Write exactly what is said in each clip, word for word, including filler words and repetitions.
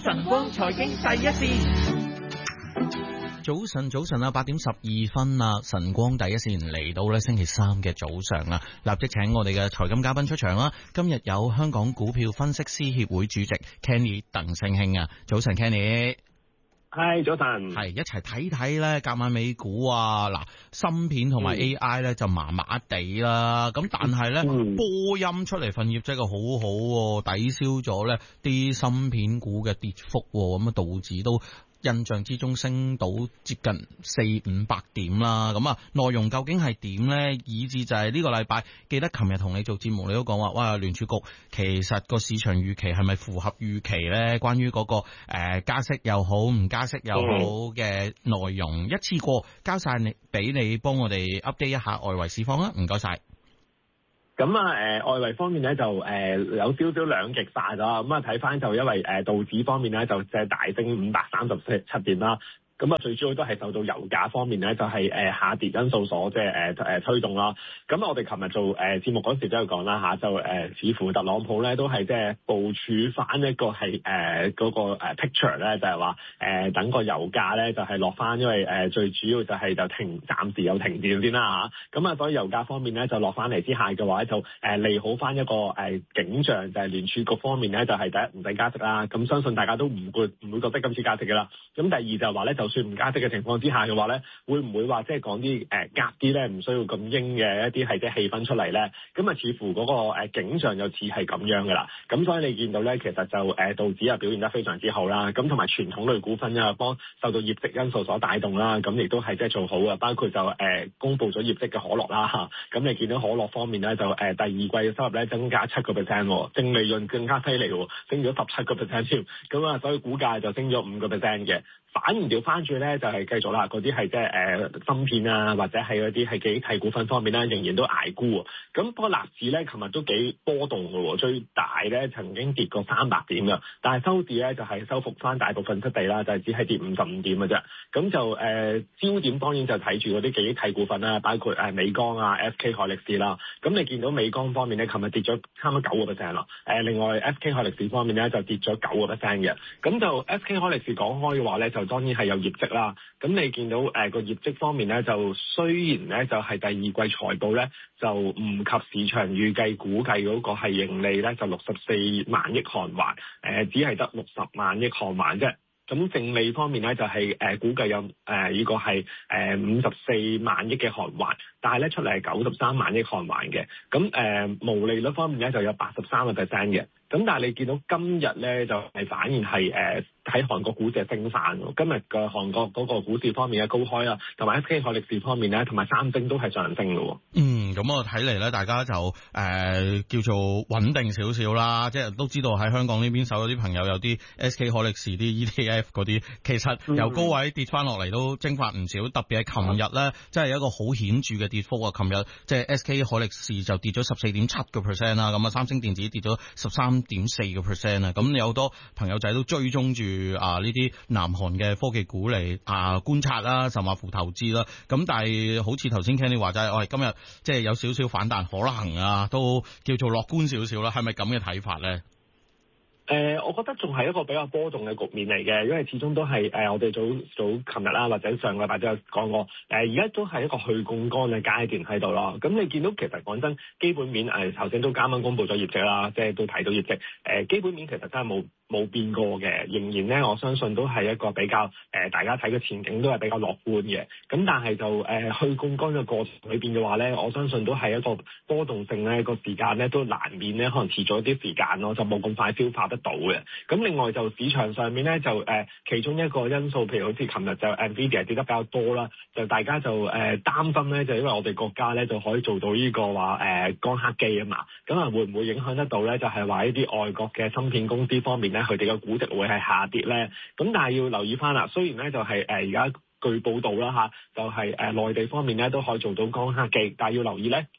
晨光財經第一線。早晨，早晨啊，八點十二分啊，晨光第一線嚟到咧，星期三嘅早上啊，立即請我哋嘅財金嘉賓出場啦。今日有香港股票分析師協會主席 Kenny 鄧聲興啊，早晨 Kenny。 係早晨， 係一齊睇睇咧，隔晚美股啊，嗱，芯片同埋 A I 咧就麻麻地啦，咁、嗯、但係咧、嗯、波音出嚟份業績好好、啊，抵消咗咧啲芯片股嘅跌幅，咁啊導致都印象之中升到接近四五百點啦，咁啊內容究竟係點呢？以至就係呢個禮拜，記得琴日同你做節目，你都講話，哇聯儲局其實個市場預期係咪符合預期呢？關於嗰、那個誒、呃、加息又好，唔加息又好嘅內容，嗯、一次過交晒你俾你，幫我哋 update 一下外圍市況啦，唔該晒。 咁啊，誒、呃、外圍方面咧就誒、呃、有少少兩極化咗，咁啊睇翻就因為誒、呃、道指方面咧就即係大升五百三十七點啦。咁啊，最主要都係受到油價方面咧，就係、是、誒、呃、下跌因素所即係誒誒推動啦。咁我哋琴日做誒、呃、節目嗰時都有講啦嚇，就誒、呃、似乎特朗普咧都係即係部署翻一個係誒嗰個 picture 咧，就係話誒等個油價咧就係、是、落翻，因為誒、呃、最主要就係就停暫時有停電先啦嚇。咁啊，所以油價方面咧就落翻嚟之下嘅話，就誒、呃、利好翻一個誒、呃、景象，就係、是、聯儲局方面咧就係、是、第一唔使加息啦。咁相信大家都唔會唔會覺得今次加息嘅啦。咁第二就係話咧就。就算唔加息嘅情況之下嘅話咧，會唔會話即係講啲誒夾啲咧，唔需要咁鷹嘅一啲係即係氣氛出嚟咧？咁啊，似乎嗰個誒景象就似係咁樣嘅啦。咁所以你見到咧，其實就誒道指啊表現得非常之好啦。咁同埋傳統類股份啊，幫受到業績因素所帶動啦。咁亦都係即係做好啊。包括就誒公佈咗業績嘅可樂啦嚇。咁你見到可樂方面咧，就誒第二季嘅收入咧增加七個 percent，淨利潤更加犀利喎，升咗十七個 percent 添。咁啊，所以股價就升咗五個 percent 嘅。反而調翻轉咧，就係繼續啦，嗰啲係即係誒芯片啊，或者係嗰啲係記憶體股份方面咧，仍然都捱沽喎。咁不過納指咧，琴日都幾波動嘅喎，最大咧曾經跌過三百點嘅，但係收市咧就係、是、收復翻大部分失地啦，就係、是、只係跌五十五點嘅啫。咁就誒、呃、焦點當然就睇住嗰啲記憶體股份啦，包括誒美光啊、S K 海力士啦。咁你見到美光方面咧，琴日跌咗差唔多九個 percent 啦。誒另外 S K 海力士方面咧就跌咗九個 percent 嘅。咁就 S K 海力士講開嘅話咧，就當然係有業績啦，咁你見到誒個、呃、業績方面咧，就雖然咧就係、是、第二季財報咧就唔及市場預計估計嗰個係盈利咧就六十四萬億韓元，誒、呃、只係得六十萬億韓元啫。咁淨利方面咧就係、是、誒、呃、估計有誒呢、呃這個係誒五十四萬億嘅韓元，但係咧出嚟係九十三萬億韓元嘅。咁誒、呃、毛利率方面咧就有八十三個 percent 嘅。咁但係你見到今日咧就係、是、反而係誒喺韓國股市係升翻喎。今日嘅韓國嗰個股市方面嘅高開啦，同埋 S K 海力士方面咧，同埋三星都係上升嘅。 嗯，咁我睇嚟咧，大家就誒、呃、叫做穩定少少啦，即係都知道喺香港呢邊手有啲朋友有啲 S K 海力士啲 E T F 嗰啲，其實由高位跌翻落嚟都蒸發唔少，特別係琴日咧，即係一個好顯著嘅跌幅啊！琴日即係 S K 海力士就跌咗十四點七個 percent 啦，咁啊三星電子跌咗十三點四個 percent 啊，咁有好多朋友仔都追蹤住啊呢啲南韓嘅科技股嚟啊觀察啦，甚至乎投資啦。咁但係好似頭先 Kenny 話齋，我哋今日即係有少少反彈可能啊，都叫做樂觀少少啦。係咪咁嘅睇法咧？ 誒、呃，我覺得仲係一個比較波動嘅局面嚟嘅，因為始終都係誒、呃，我哋早早琴日啦，或者上個禮拜都有講過，誒而家都係一個去槓桿嘅階段喺度咯。咁你見到其實講真，基本面誒頭先都啱啱公佈咗業績啦，即係都睇到業績，誒、呃、基本面其實真係冇冇變過嘅，仍然咧我相信都係一個比較誒、呃、大家睇嘅前景都係比較樂觀嘅。咁但係就誒、呃、去槓桿嘅過程裏邊嘅話咧，我相信都係一個波動性咧，個時間咧都難免咧可能遲咗啲時間咯，就冇咁快消化得到嘅。咁另外就市場上面咧就誒、呃、其中一個因素，譬如好似琴日就 Nvidia 跌得比較多啦，就大家就誒、呃、擔心咧，就因為我哋國家咧就可以做到呢個話誒光刻機啊嘛，咁啊會唔會影響得到咧？就係話呢啲外國嘅芯片公司方面咧，佢哋嘅估值會係下跌咧？咁但係要留意翻啦，雖然咧就係誒而家據報道啦嚇，就係誒內地方面咧都可以做到光刻機，但係要留意咧。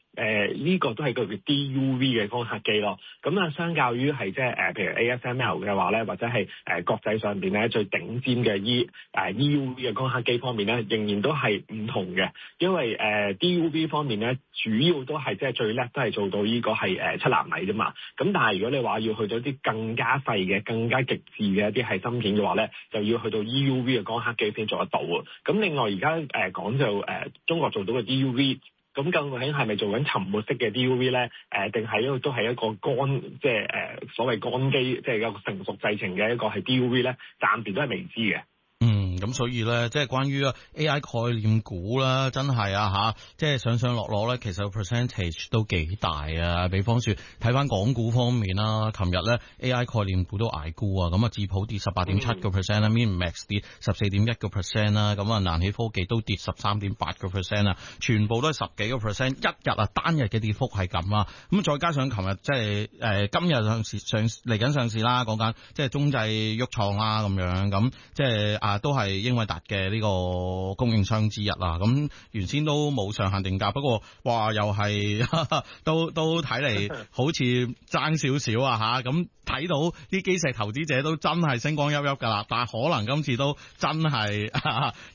誒呢個都係個叫 D U V 嘅光刻機咯。咁啊，相較於係即係誒譬如 A S M L 嘅話咧，或者係誒國際上邊咧最頂尖嘅 E 誒 E U V 嘅光刻機方面咧，仍然都係唔同嘅。因為誒 D U V 方面咧，主要都係即係最叻都係做到呢個係誒七納米啫嘛。咁但係如果你話要去到啲更加細嘅、更加極致嘅一啲係芯片嘅話咧，就要去到 E U V 嘅光刻機先做得到啊。咁另外而家誒講就誒中國做到嘅 D U V。咁究竟係咪做緊沉沒式嘅 D U V 咧？誒，定係一個都係一個乾，即係誒所謂乾機，即係一個成熟製程嘅一個係 D U V 咧？暫時都係未知嘅。 嗯，咁所以咧，即係關於 A I 概念股啦，真係啊吓，即係上上落落咧，其實個 percentage 都幾大啊。比方說睇翻港股方面啦，琴日咧 A I 概念股都捱沽啊，咁啊智普跌十八點七個 percent 啦 ，Min-Max 跌十四點一個 percent 啦，咁啊南起科技都跌十三點八個 percent 啦，全部都係十幾個 percent，一日啊單日嘅跌幅係咁啊，咁再加上琴日即係誒今日上市上嚟緊上市啦，講緊即係中製旭創啦咁樣，咁即係啊都係英偉達嘅呢個供應商之一啦，咁原先都冇上限定價，不過哇又係都都睇嚟好似爭少少啊吓，咁睇到啲基石投資者都真係星光熠熠噶啦，但係可能今次都真係